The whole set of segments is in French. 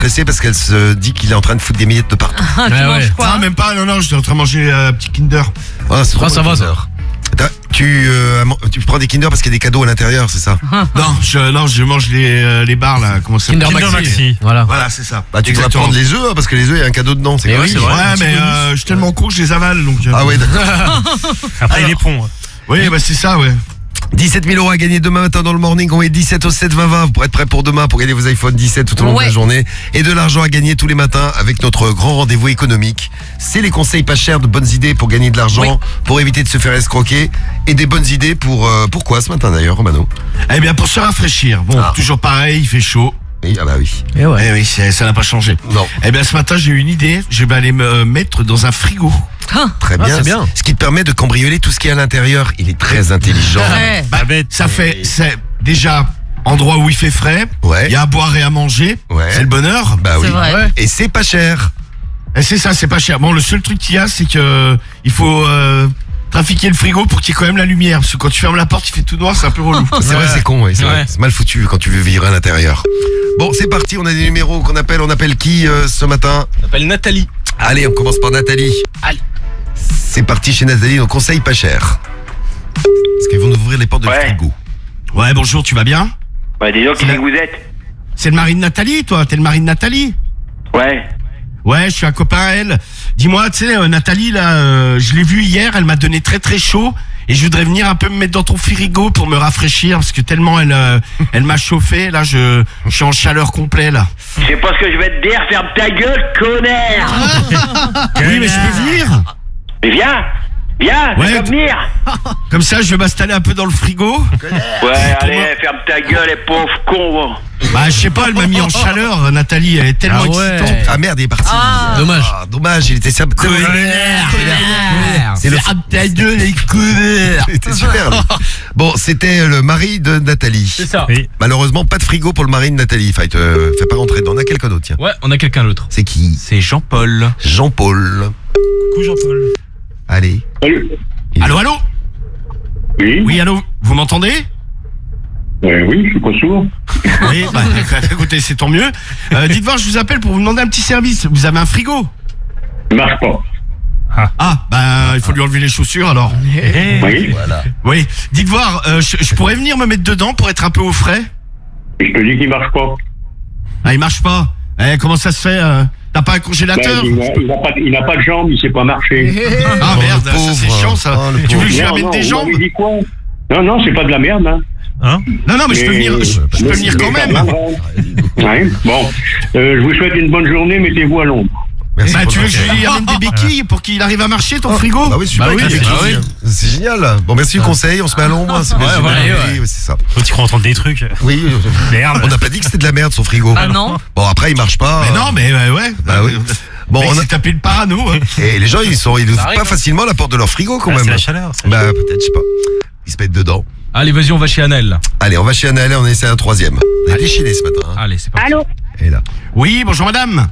pressée parce qu'elle se dit qu'il est en train de foutre des miettes de partout. Tu manges quoi? Non, même pas, non, j'étais en train de manger un petit Kinder. Ah, c'est trop ça bon, va, Kinder. Tu prends des Kinder parce qu'il y a des cadeaux à l'intérieur, c'est ça? Non, je mange les barres là, comment ça s'appelle? Kinder Maxi. Voilà. Voilà, c'est ça. Bah, tu dois Exactement. prendre les œufs, hein, parce que les œufs, il y a un cadeau dedans. C'est Eh quoi, oui, c'est vrai. Ouais, mais je suis tellement con que je les avale, donc. Ah ouais, d'accord. Après, il est pont. Oui, bah c'est ça, ouais. 17 000 € à gagner demain matin dans le morning. On est 17 au 7 20 20 pour être prêt pour demain, pour gagner vos iPhone 17 tout au long de la journée. Et de l'argent à gagner tous les matins avec notre grand rendez-vous économique. C'est les conseils pas chers de bonnes idées pour gagner de l'argent, pour éviter de se faire escroquer. Et des bonnes idées pourquoi ce matin d'ailleurs, Romano? Eh bien, pour se rafraîchir. Bon, toujours pareil, il fait chaud. Oui, ah bah oui. Et ouais. Eh oui, ça n'a pas changé. Non. Eh bien, ce matin, j'ai eu une idée. Je vais aller me mettre dans un frigo. Très bien. c'est bien. Ce qui te permet de cambrioler tout ce qui est à l'intérieur. Il est très intelligent. Ouais. Bah, ça fait, c'est déjà endroit où il fait frais. Ouais. Il y a à boire et à manger. Ouais. C'est le bonheur. Bah oui. C'est vrai. Et c'est pas cher. Et c'est ça, c'est pas cher. Bon, le seul truc qu'il y a, c'est que il faut trafiquer le frigo pour qu'il y ait quand même la lumière. Parce que quand tu fermes la porte, il fait tout noir, c'est un peu relou. C'est vrai, c'est con, ouais, c'est Ouais. vrai. C'est mal foutu quand tu veux vivre à l'intérieur. Bon, c'est parti, on a des numéros qu'on appelle. On appelle qui ce matin? On s'appelle Nathalie. Allez, on commence par Nathalie. Allez. C'est parti chez Nathalie, donc conseil pas cher. Parce qu'ils vont nous ouvrir les portes du frigo. Ouais, bonjour, tu vas bien? Ouais, dis donc, qui c'est que vous êtes? C'est le mari de Nathalie, toi? T'es le mari de Nathalie? Ouais. Ouais, je suis un copain à elle. Dis-moi, tu sais, Nathalie, là, je l'ai vue hier, elle m'a donné très très chaud. Et je voudrais venir un peu me mettre dans ton frigo pour me rafraîchir, parce que tellement elle m'a chauffé, là, je suis en chaleur complète, là. Je sais pas ce que je vais te dire, ferme ta gueule, connard! Oui, mais je peux venir? Mais viens! Viens, Ouais. tu vas venir! Comme ça, je vais m'installer un peu dans le frigo. Ouais, allez, ferme ta gueule, les pauvres cons! Bah, je sais pas, elle m'a mis en chaleur, Nathalie, elle est tellement Ah ouais. excitante. Ah merde, il est parti. Dommage. Ah, dommage, il était simple. C'est le ta gueule, les couverts. C'était super. lui. Bon, c'était le mari de Nathalie. C'est ça. Oui. Malheureusement, pas de frigo pour le mari de Nathalie. Enfin, fais pas rentrer dedans. On a quelqu'un d'autre, tiens. Ouais, on a quelqu'un d'autre. C'est qui? C'est Jean-Paul. Jean-Paul. Coucou Jean-Paul. Allez. Allô, allô? Oui, Oui, allô, vous m'entendez? oui, je suis pas sourd. Oui, bah, écoutez, c'est tant mieux. Dites voir, je vous appelle pour vous demander un petit service. Vous avez un frigo? Il marche pas. Ah, bah, il faut lui enlever les chaussures, alors. Oui, Voilà. Oui, dites voir, je pourrais venir me mettre dedans pour être un peu au frais? et je te dis qu'il marche pas. Ah, il marche pas. Eh, comment ça se fait? T'as pas un congélateur? Il n'a pas de jambes, il sait pas marcher. Ah Oh, merde, le ça c'est pauvre. chiant ça. Oh, le Tu veux que je lui Non, amène non, des vous jambes? m'avez dit quoi? Non, c'est pas de la merde, hein. Non, mais je peux venir, je peux venir quand même. Ouais, bon, je vous souhaite une bonne journée, mettez-vous à l'ombre. Merci. Bah, pour tu veux le que je conseil. lui amène des béquilles pour qu'il arrive à marcher ton frigo? Bah oui, super. Bah oui, avec les bah béquilles. C'est génial. Bon, merci du conseil. On se met à l'ombre. C'est bien. Ouais, ouais, Oui, oui, c'est ça. Faut que tu crois entendre des trucs. Oui. Merde. On n'a pas dit que c'était de la merde son frigo. Ah non. Bon, après, il marche pas. Mais non, mais ouais. Bah oui. Bon, Mec, on a... s'est tapé le parano. Hein. Et les gens, ils ouvrent arrive, pas hein. facilement la porte de leur frigo quand Ah, même. c'est la chaleur. c'est la Bah, peut-être, je sais pas. Ils se mettent dedans. Allez, vas-y, on va chez Annelle. Allez, on va chez Annelle et on essaie un troisième. On a déchiré ce matin. Hein. Allez, c'est parti. Allô? Et là. Oui, bonjour madame.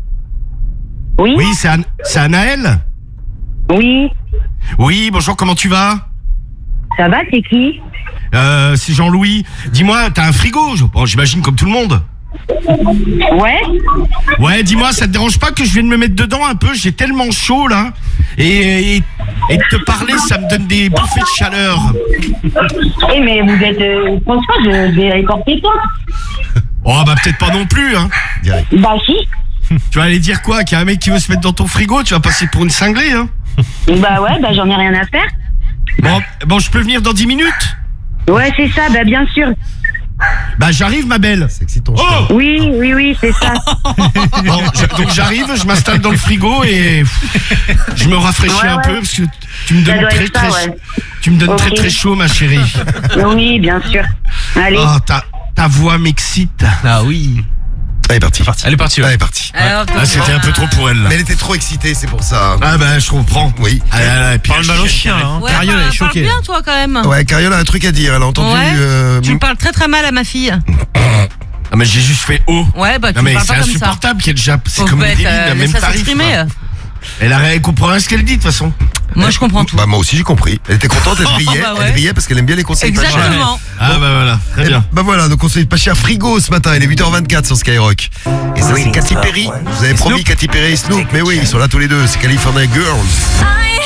Oui? Oui, c'est Anaël? Oui. Oui, bonjour, comment tu vas? Ça va, c'est qui? C'est Jean-Louis. Dis-moi, t'as un frigo? Bon, j'imagine comme tout le monde. Ouais? Ouais, dis-moi, ça te dérange pas que je vienne me mettre dedans un peu? J'ai tellement chaud là. Et de te parler, ça me donne des bouffées de chaleur. Eh, mais vous êtes... je pense pas, je vais réporter toi. Oh, bah peut-être pas non plus, hein. Direct. Bah si. Tu vas aller dire quoi? Qu'il y a un mec qui veut se mettre dans ton frigo? Tu vas passer pour une cinglée, hein. Bah ouais, bah j'en ai rien à faire. Bon, je peux venir dans 10 minutes? Ouais, c'est ça, bah bien sûr. Bah j'arrive, ma belle. C'est excitant. Oh! Oui, c'est ça. Bon, donc j'arrive, je m'installe dans le frigo et je me rafraîchis Ouais, un ouais. peu parce que tu me Ça donnes doit très être ça, ouais. tu me donnes Ok. très chaud, ma chérie. Oui, bien sûr. Allez. Oh, ta voix m'excite. Ah oui. Elle est partie. Elle est partie, ouais. Elle est partie. Alors, Ah, c'était un peu trop pour elle. Là. Mais elle était trop excitée, c'est pour ça. Ah bah je comprends. Oui. Ah, et puis Parle la mal au chienne, chien, hein. Ouais, Carriole, elle est parle choquée. bien toi quand même. Ouais, Carriole a un truc à dire. Elle a entendu. Ouais. Tu parles très très mal à ma fille. Ah mais j'ai juste fait haut. Ouais, bah tu Non mais parles c'est pas comme ça. insupportable qu'elle déjà. C'est Pauvre comme bête, des débile, le même laisse-la tarif. s'exprimer. quoi. Elle comprend rien ce qu'elle dit de toute façon. Moi, je comprends tout. Bah moi aussi j'ai compris. Elle était contente, elle riait, Bah ouais. elle riait parce qu'elle aime bien les conseils pas chers. Exactement. Ah bah voilà, très bien. Bah voilà, donc conseil pas cher frigo ce matin, il est 8h24 sur Skyrock. Et ça c'est Katy Perry. Vous avez promis Katy Perry et Snoop, mais oui, ils sont là tous les deux, c'est California Girls.